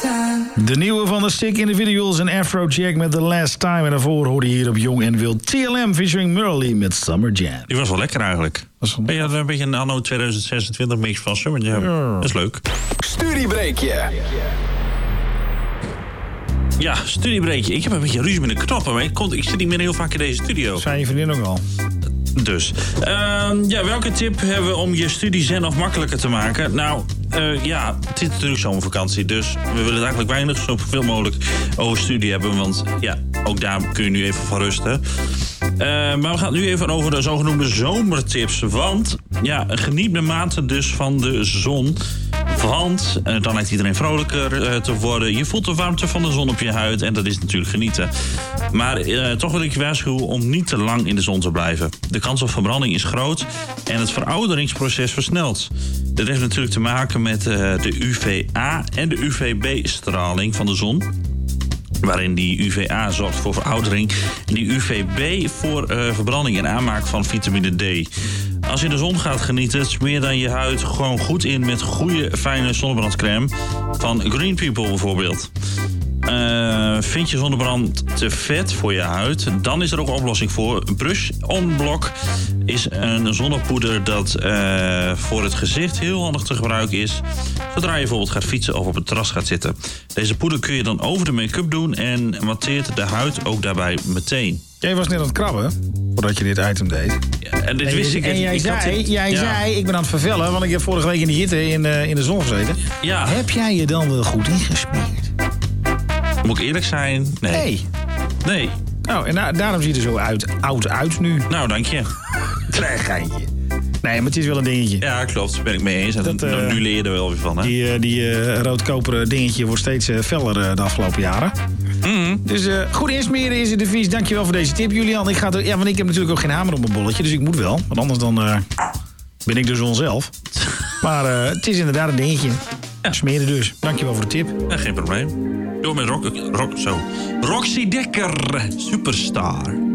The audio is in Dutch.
De nieuwe van de Sick Individuals en Afrojack met The Last Time. En daarvoor hoorde je hier op Jong en Wild TLM featuring Merly met Summer Jam. Die was wel lekker eigenlijk. Ben je een beetje een anno 2026 mix van Summer Jam? Ja. Dat is leuk. Studiebreekje. Ja, studiebreekje. Ik heb een beetje ruzie met de knoppen, maar ik zit niet meer heel vaak in deze studio. Zijn je vriendin ook al? Dus. Welke tip hebben we om je studie zen of makkelijker te maken? Nou, het is natuurlijk zomervakantie, dus we willen eigenlijk weinig, zoveel mogelijk over studie hebben. Want ja, ook daar kun je nu even van rusten. Maar we gaan het nu even over de zogenoemde zomertips. Want ja, geniet de mate dus van de zon. Want dan lijkt iedereen vrolijker te worden. Je voelt de warmte van de zon op je huid en dat is natuurlijk genieten. Maar toch wil ik je waarschuwen om niet te lang in de zon te blijven. De kans op verbranding is groot en het verouderingsproces versnelt. Dit heeft natuurlijk te maken met de UVA en de UVB-straling van de zon. Waarin die UVA zorgt voor veroudering en die UVB voor verbranding en aanmaak van vitamine D. Als je de zon gaat genieten, smeer dan je huid gewoon goed in met goede, fijne zonnebrandcrème van Green People bijvoorbeeld. Vind je zonnebrand te vet voor je huid, dan is er ook een oplossing voor. Brush On Block is een zonnepoeder dat voor het gezicht heel handig te gebruiken is zodra je bijvoorbeeld gaat fietsen of op het terras gaat zitten. Deze poeder kun je dan over de make-up doen en matteert de huid ook daarbij meteen. Jij was net aan het krabben, voordat je dit item deed. Ja, en dit wist ik. En jij zei, ik ben aan het vervellen, want ik heb vorige week in de hitte in de zon gezeten. Ja. Heb jij je dan wel goed ingesmeerd? Moet ik eerlijk zijn? Nee. Nou, en daarom ziet het er zo oud uit nu. Nou, dank je. Geintje. Nee, maar het is wel een dingetje. Ja, klopt. Daar ben ik mee eens. En nu leer je er wel weer van, hè? Die rood-koperen dingetje wordt steeds feller de afgelopen jaren. Mm-hmm. Dus goed insmeren is het devies. Dankjewel voor deze tip, Julian. Want ik heb natuurlijk ook geen hamer op mijn bolletje, dus ik moet wel. Want anders dan ben ik dus onzelf. Maar het is inderdaad een dingetje. Ja. Smeren dus. Dankjewel voor de tip. Ja, geen probleem. Door met Roxy Dekker, Superstar.